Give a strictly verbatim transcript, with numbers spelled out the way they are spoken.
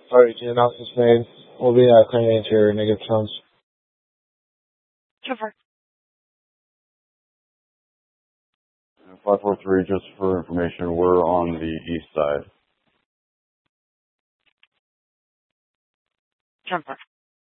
Sorry, the announcements made. We'll be uh, clearing interior negative tones. Trevor. five four three, just for information, we're on the east side. Trevor.